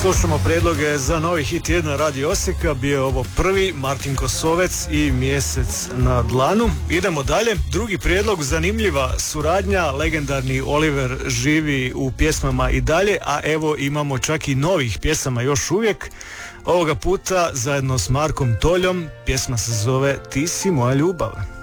Slušamo prijedloge za novi hit tjedna Radio Osijeka. Bio je ovo prvi, Martin Kosovec i Mjesec na dlanu. Idemo dalje. Drugi prijedlog, zanimljiva suradnja. Legendarni Oliver živi u pjesmama i dalje, a evo imamo čak i novih pjesama još uvijek. Ovoga puta zajedno s Markom Toljom. Pjesma se zove Ti si moja ljubav.